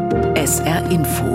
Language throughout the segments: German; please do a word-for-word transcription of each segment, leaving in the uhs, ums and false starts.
S R Info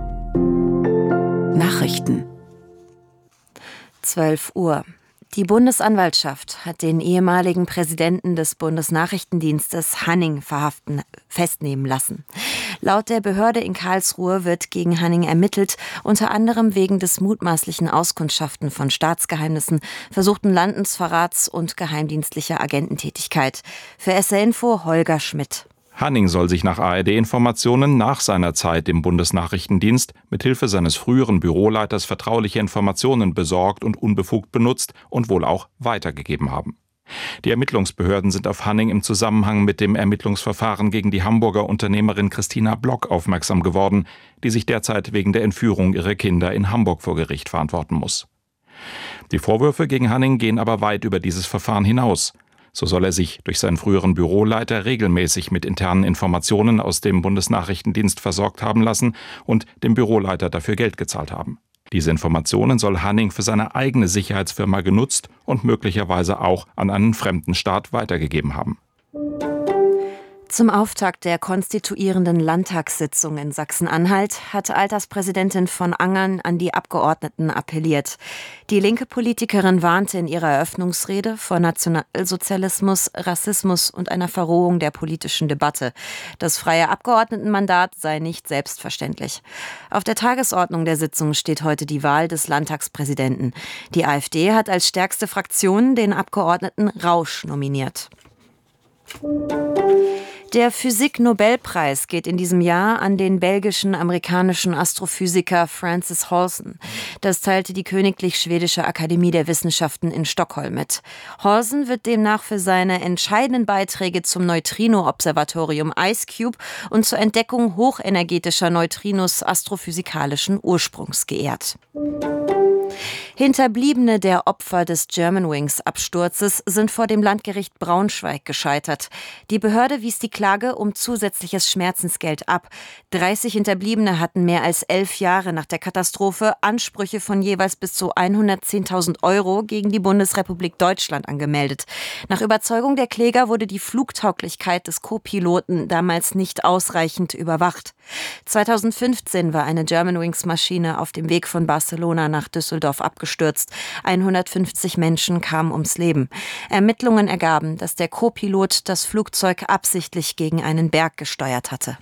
Nachrichten zwölf Uhr. Die Bundesanwaltschaft hat den ehemaligen Präsidenten des Bundesnachrichtendienstes Hanning verhaften, festnehmen lassen. Laut der Behörde in Karlsruhe wird gegen Hanning ermittelt, unter anderem wegen des mutmaßlichen Auskundschaften von Staatsgeheimnissen, versuchten Landesverrats und geheimdienstlicher Agententätigkeit. Für S R Info Holger Schmidt. Hanning soll sich nach A R D-Informationen nach seiner Zeit im Bundesnachrichtendienst mithilfe seines früheren Büroleiters vertrauliche Informationen besorgt und unbefugt benutzt und wohl auch weitergegeben haben. Die Ermittlungsbehörden sind auf Hanning im Zusammenhang mit dem Ermittlungsverfahren gegen die Hamburger Unternehmerin Christina Block aufmerksam geworden, die sich derzeit wegen der Entführung ihrer Kinder in Hamburg vor Gericht verantworten muss. Die Vorwürfe gegen Hanning gehen aber weit über dieses Verfahren hinaus. So soll er sich durch seinen früheren Büroleiter regelmäßig mit internen Informationen aus dem Bundesnachrichtendienst versorgt haben lassen und dem Büroleiter dafür Geld gezahlt haben. Diese Informationen soll Hanning für seine eigene Sicherheitsfirma genutzt und möglicherweise auch an einen fremden Staat weitergegeben haben. Zum Auftakt der konstituierenden Landtagssitzung in Sachsen-Anhalt hat Alterspräsidentin von Angern an die Abgeordneten appelliert. Die linke Politikerin warnte in ihrer Eröffnungsrede vor Nationalsozialismus, Rassismus und einer Verrohung der politischen Debatte. Das freie Abgeordnetenmandat sei nicht selbstverständlich. Auf der Tagesordnung der Sitzung steht heute die Wahl des Landtagspräsidenten. Die AfD hat als stärkste Fraktion den Abgeordneten Rausch nominiert. Der Physik-Nobelpreis geht in diesem Jahr an den belgischen-amerikanischen Astrophysiker Francis Halsen. Das teilte die Königlich Schwedische Akademie der Wissenschaften in Stockholm mit. Halsen wird demnach für seine entscheidenden Beiträge zum Neutrino-Observatorium IceCube und zur Entdeckung hochenergetischer Neutrinos astrophysikalischen Ursprungs geehrt. Hinterbliebene der Opfer des Germanwings-Absturzes sind vor dem Landgericht Braunschweig gescheitert. Die Behörde wies die Klage um zusätzliches Schmerzensgeld ab. dreißig Hinterbliebene hatten mehr als elf Jahre nach der Katastrophe Ansprüche von jeweils bis zu hundertzehntausend Euro gegen die Bundesrepublik Deutschland angemeldet. Nach Überzeugung der Kläger wurde die Flugtauglichkeit des Co-Piloten damals nicht ausreichend überwacht. zweitausendfünfzehn war eine Germanwings-Maschine auf dem Weg von Barcelona nach Düsseldorf abgestürzt. hundertfünfzig Menschen kamen ums Leben. Ermittlungen ergaben, dass der Co-Pilot das Flugzeug absichtlich gegen einen Berg gesteuert hatte.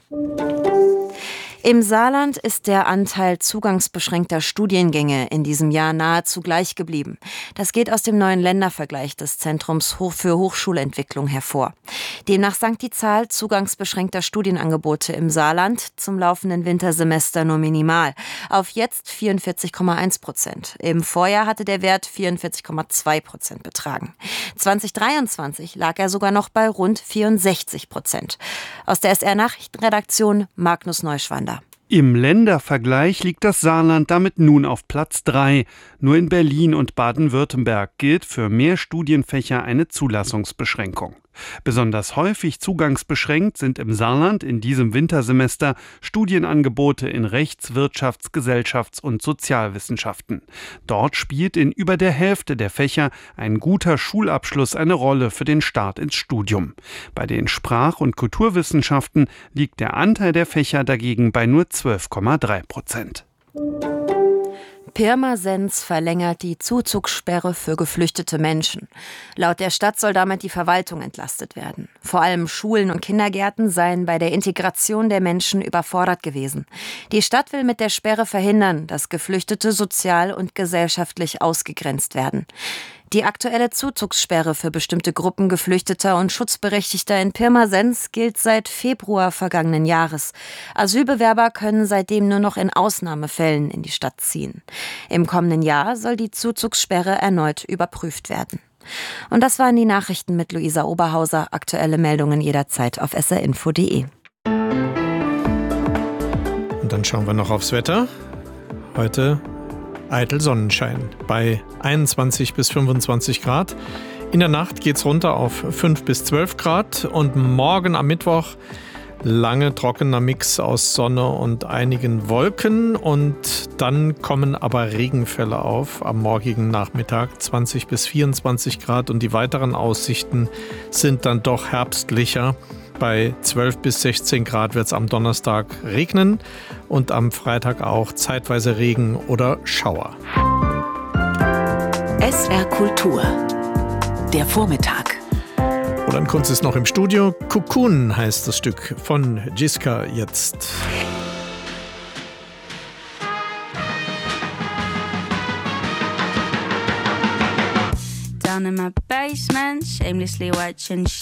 Im Saarland ist der Anteil zugangsbeschränkter Studiengänge in diesem Jahr nahezu gleich geblieben. Das geht aus dem neuen Ländervergleich des Zentrums für Hochschulentwicklung hervor. Demnach sank die Zahl zugangsbeschränkter Studienangebote im Saarland zum laufenden Wintersemester nur minimal auf jetzt vierundvierzig Komma eins Prozent. Im Vorjahr hatte der Wert vierundvierzig Komma zwei Prozent betragen. zweitausenddreiundzwanzig lag er sogar noch bei rund vierundsechzig Prozent. Aus der S R-Nachrichtenredaktion Magnus Neuschwander. Im Ländervergleich liegt das Saarland damit nun auf Platz drei. Nur in Berlin und Baden-Württemberg gilt für mehr Studienfächer eine Zulassungsbeschränkung. Besonders häufig zugangsbeschränkt sind im Saarland in diesem Wintersemester Studienangebote in Rechts-, Wirtschafts-, Gesellschafts- und Sozialwissenschaften. Dort spielt in über der Hälfte der Fächer ein guter Schulabschluss eine Rolle für den Start ins Studium. Bei den Sprach- und Kulturwissenschaften liegt der Anteil der Fächer dagegen bei nur zwölf Komma drei Prozent. Pirmasens verlängert die Zuzugssperre für geflüchtete Menschen. Laut der Stadt soll damit die Verwaltung entlastet werden. Vor allem Schulen und Kindergärten seien bei der Integration der Menschen überfordert gewesen. Die Stadt will mit der Sperre verhindern, dass Geflüchtete sozial und gesellschaftlich ausgegrenzt werden. Die aktuelle Zuzugssperre für bestimmte Gruppen Geflüchteter und Schutzberechtigter in Pirmasens gilt seit Februar vergangenen Jahres. Asylbewerber können seitdem nur noch in Ausnahmefällen in die Stadt ziehen. Im kommenden Jahr soll die Zuzugssperre erneut überprüft werden. Und das waren die Nachrichten mit Luisa Oberhauser. Aktuelle Meldungen jederzeit auf s r info punkt d e. Und dann schauen wir noch aufs Wetter. Heute eitel Sonnenschein bei einundzwanzig bis fünfundzwanzig Grad. In der Nacht geht's runter auf fünf bis zwölf Grad und morgen am Mittwoch lange trockener Mix aus Sonne und einigen Wolken und dann kommen aber Regenfälle auf am morgigen Nachmittag, zwanzig bis vierundzwanzig Grad und die weiteren Aussichten sind dann doch herbstlicher. Bei zwölf bis sechzehn Grad wird es am Donnerstag regnen und am Freitag auch zeitweise Regen oder Schauer. S R Kultur. Der Vormittag. Roland Kunz ist noch im Studio. Cocoon heißt das Stück von Jiska jetzt. Down in my basement, shamelessly watching